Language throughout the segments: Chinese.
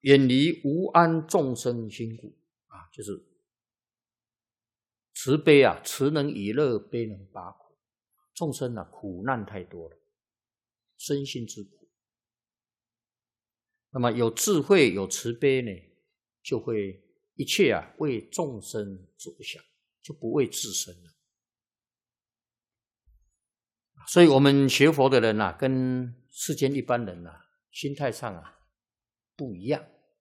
远离无安众生心故啊，就是慈悲啊，慈能以乐，悲能拔苦。众生啊，苦难太多了，身心之苦。那么有智慧有慈悲呢，就会一切啊为众生着想，就不为自身了。所以我们学佛的人啊，跟世间一般人啊，心态上啊不一样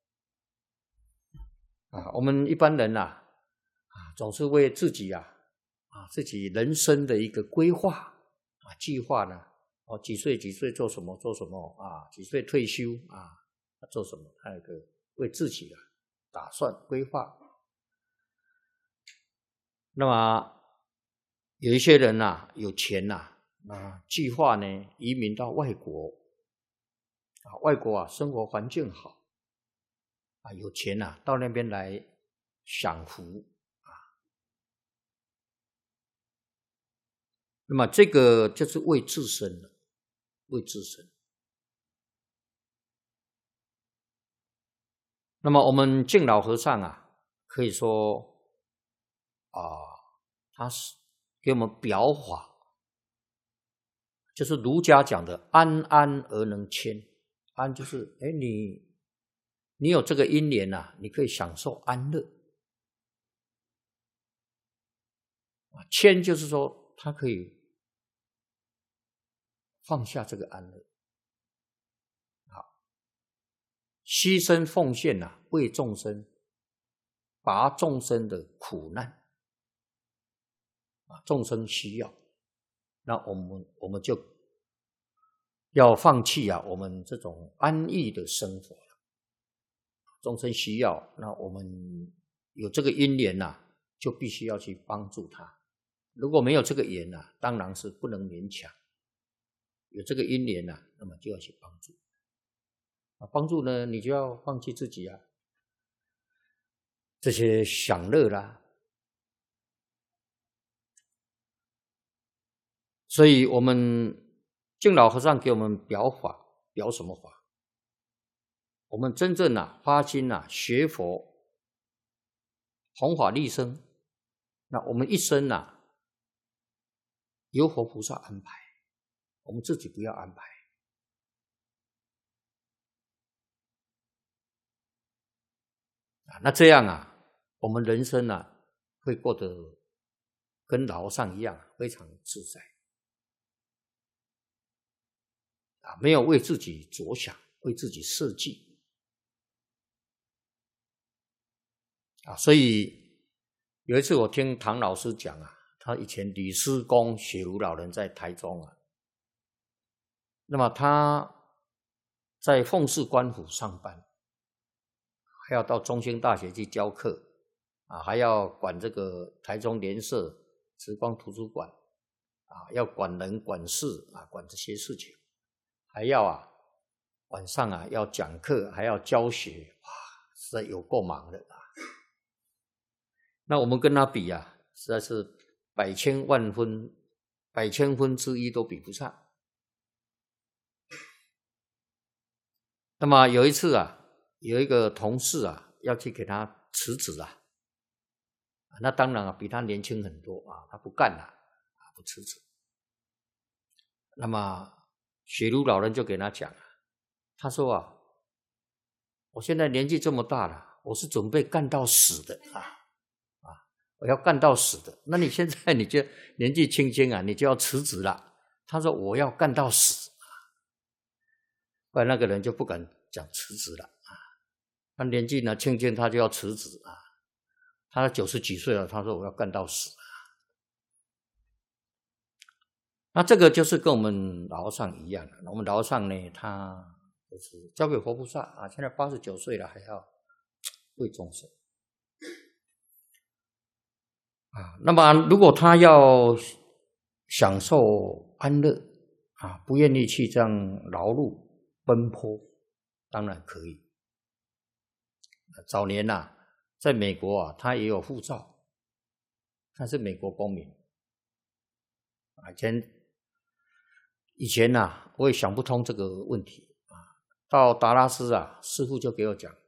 啊。我们一般人啊，总是为自己自己人生的一个规划啊、计划呢，几岁做什么啊，几岁退休啊，做什么，还有一个为自己打算规划。那么有一些人有钱计划呢移民到外国外国生活环境好有钱到那边来享福那么这个就是为自身了，为自身。那么我们净老和尚可以说他是给我们表法，就是儒家讲的安安而能谦。安就是你有这个因缘你可以享受安乐。谦就是说他可以放下这个安乐，牺牲奉献为众生，拔众生的苦难众生需要，那我们就要放弃我们这种安逸的生活了。众生需要，那我们有这个因缘就必须要去帮助他。如果没有这个缘当然是不能勉强。有这个因缘那么就要去帮助。帮助呢，你就要放弃自己这些享乐啦。所以我们净老和尚给我们表法，表什么法？我们真正发心学佛，弘法利生，那我们一生由佛菩萨安排，我们自己不要安排。那这样我们人生会过得跟老和尚一样非常自在没有为自己着想，为自己设计所以有一次我听唐老师讲他以前李师公雪如老人在台中那么他在奉祀官府上班，还要到中兴大学去教课还要管这个台中联社慈光图书馆要管人管事管这些事情，还要晚上要讲课，还要教学，实在有够忙的那我们跟他比实在是百千分之一都比不上。那么有一次有一个同事要去给他辞职那当然比他年轻很多他不干不辞职。那么雪如老人就给他讲他说我现在年纪这么大了，我是准备干到死的我要干到死的。那你现在你就年纪轻轻你就要辞职了。他说我要干到死后来那个人就不敢讲辞职了他年纪轻轻他就要辞职他90几岁了，他说我要干到死那这个就是跟我们老和尚一样我们老和尚呢，他就是交给活菩萨现在89岁了，还要为众生那么如果他要享受安乐不愿意去这样劳碌奔波，当然可以。早年在美国他也有护照，他是美国公民以前我也想不通这个问题到达拉斯师父就给我讲